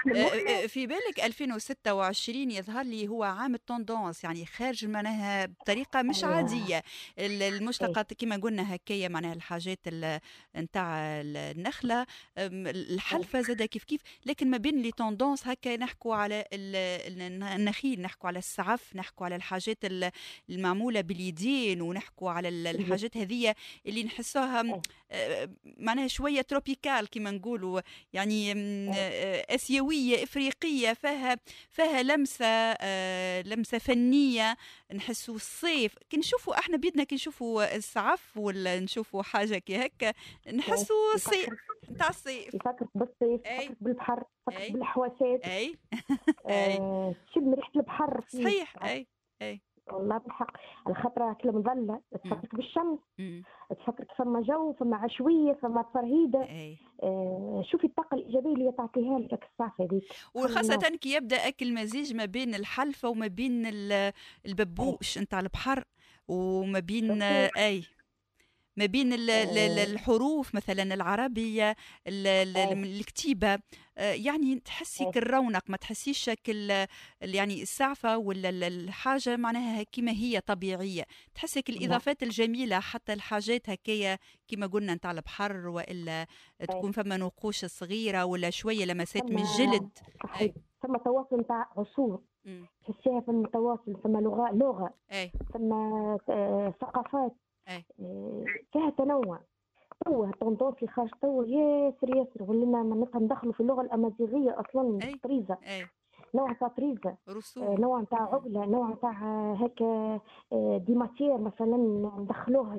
في بالك 2026 يظهر لي هو عام التوندونس، يعني خارج معناها بطريقة مش ايوه. عادية. اي. المشتقات كما قلنا هكايا، معناها الحاجات نتاع النخلة، اي. الحلفة زادة كيف كيف. لكن ما بين لي توندونس هكا نحكوا على النخيل، نحكوا على السعف، نحكوا على الحاجات المعمولة باليدين، ونحكوا على اي. الحاجات هذه اللي نحسوها اي. معناها شوية تروبيكال كما نقولوا، يعني اي. آسيوية إفريقية، فيها لمسة، لمسة فنية. نحسوا الصيف كي نشوفوا احنا بيدنا، كي نشوفوا السعف ولا نشوفوا حاجة كي هكا، اي. نحسوا الصيف، يفكر نتاع الصيف. يفكرك بالصيف، اي، يفكرك بالبحر، يفكرك اي، بالحواسات. اي. اي، تشم ريحة البحر فيه. صحيح. اي، اي. والله بالحق. على خاطر كلمة مظلة مم. تفكرك بالشمس، مم. تفكرك فما جو، فما عشوية، فما فرهيدة. اي. شوفي الطاقة الإيجابية اللي تعطيها لك الساعة هذيك، سبحان وخاصة الله. كي يبدأ أكل مزيج ما بين الحلفة وما بين أي. الببوش نتاع البحر، وما بين شوفي. أي، ما بين آه. الحروف مثلا العربية، أي. الكتيبة، يعني أي. تحسيك الرونق، ما تحسيش يعني السعفة ولا الحاجة معناها كما هي طبيعية. تحسك لا. الإضافات الجميلة، حتى الحاجات هكايا كما قلنا نتاع البحر، وإلا أي. تكون فما نقوش صغيرة ولا شوية لمسات من فما الجلد. صحيح. أي. فما تواصل نتاع عصور، مم. تحسيها فما تواصل، فما لغة، أي. فما ثقافات. أي. آه، فيها تنوع. تو الطنطوس اللي خارج تو ياسر ياسر، ولينا معناتها ندخلوا في اللغة الأمازيغية أصلا أي. طريزة، أي. نوع تاع طريزة. رسوم. نوع تاع مم. عقلة، نوع تاع هكا. دي ماتير مثلا ندخلوها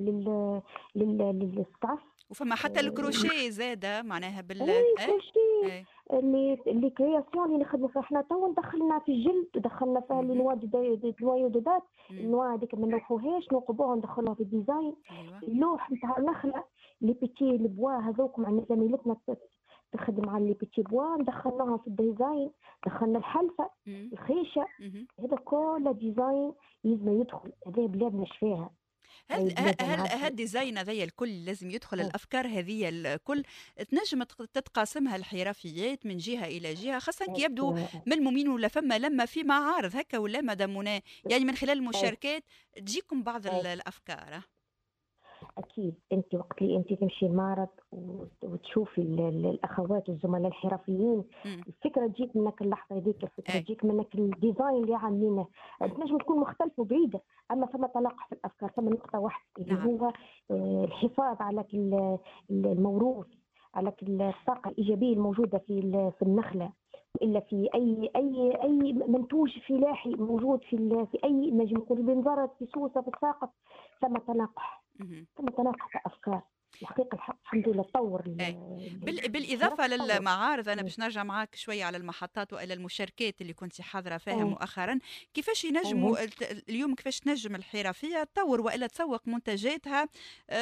للسقف. وفما حتى الكروشيه زادة معناها اي أي. كل شيء. أي. اللي كرياسيون اللي نخدموا فيها احنا تو، دخلنا في الجلد، ودخلنا فيها مهم. النوايا دودات. مم. النوايا هذيك ما نوقفوهاش، نوقفوها ندخلوها في الديزاين. أيوة. اللوح نتاع النخله، لي بيتي البوا هذوك مع زميلتنا تخدم على لي بيتي بوا، دخلناها في الديزاين. دخلنا الحلفه، مم. الخيشه. مهم. هذا كله ديزاين لازم يدخل. هذه بلاد نشفاها، هاي بلاد هل معرفة. الديزاين هذايا الكل لازم يدخل، اه. الافكار هذه الكل تنجم تتقاسمها الحرفيات من جهه الى جهه، خاصه كي يبدو اه. ملمومين ولا فما لما في معارض هكا ولا مدام منى، يعني من خلال اه. المشاركات تجيكم بعض اه. الافكار. أكيد أنت وقت اللي أنت تمشي المعرض وتشوفي الأخوات والزملاء الحرفيين، امم. الفكرة تجيك منك، اللحظة هذيك الفكرة اي. تجيك منك، الديزاين اللي عاملينه مم. تنجم تكون مختلفة وبعيدة. أما فما تلاقح في الأفكار، فما نقطة واحدة اللي نعم. هو الحفاظ على الموروث، على الطاقة الإيجابية الموجودة في النخلة، إلا في أي منتوج فلاحي موجود في أي، نجم يكون بنزرت، في سوسة، في الساقط. ثم تناقح، مهم. ثم تناقح أفكار. الحقيقة الحمد لله تطور اي. الحرف بالإضافة تطور. للمعارض، أنا باش نرجع معاك شوية على المحطات وإلى المشاركات اللي كنت حاضرة فيها أي. مؤخرا. كيفاش أي. ينجموا اليوم، كيفاش تنجم الحرفية تطور وإلا تسوق منتجاتها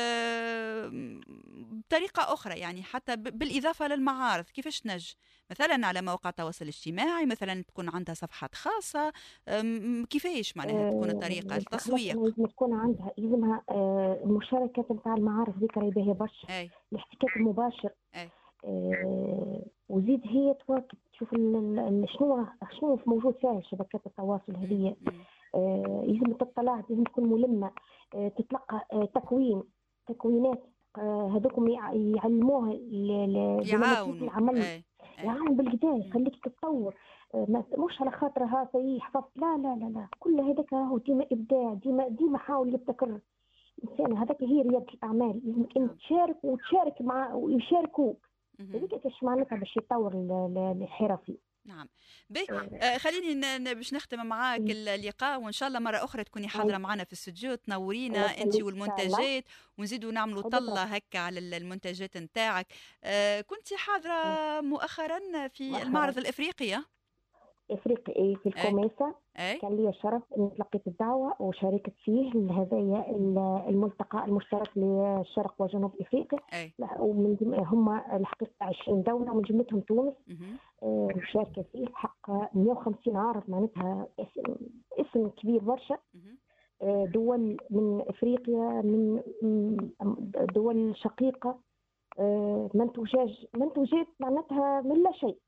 بطريقة أخرى، يعني حتى بالإضافة للمعارض كيفاش تنجم مثلا على مواقع التواصل الاجتماعي، مثلا تكون عندها صفحات خاصة، كيفاش معناها تكون الطريقة مثلا التسويق. لازم تكون عندها، يلزمها المشاركة نتاع المعارف ذيك راهي باهية برشا. أي. الاحتكاك المباشر. أي. وزيد هي تواكب تشوف شنو موجود فيها شبكات التواصل مم. هذه. مم. لازم تطلع، لازم تكون ملمة. تتلقى تكوينات. هذوكم يعلموها لممارسين يعاونوا. العمل. أي. أي. يعاون بالكدا، مم. يخليك تتطور. مش على خاطرها سي حفظت، لا لا لا لا، كل هذاك هو ديما ابداع، ديما حاول يبتكر الانسان. هذاك هي رياده الاعمال، لازمك انت نعم. تشارك وتشارك مع ويشاركوك. مهم. هذيك كاش معناتها باش يطور الحرفي. نعم. بي. آه، خليني باش نختم معاك اللقاء، وإن شاء الله مرة أخرى تكوني هاي. حاضرة معنا في الاستوديو تنورينا الله أنت يخليك ان شاء الله. والمنتجات، ونزيدوا نعملوا وبالضبط. طلة هكا على المنتجات نتاعك. كنت حاضرة مؤخرا في مؤخرا المعرض الإفريقي. افريقي، ايه، في أي. الكوميسا. أي. كان لي الشرف اني تلقيت الدعوه وشاركت فيه. هذايا الملتقى المشترك للشرق وجنوب افريقيا. أي. ومن هم الحقيقه 20 دوله، ومن جملتهم تونس. مهم. مشاركه فيه الحق 150 عارض، معناتها اسم كبير برشا. مهم. دول من افريقيا، من دول شقيقه. منتوجات معناتها من لا شيء.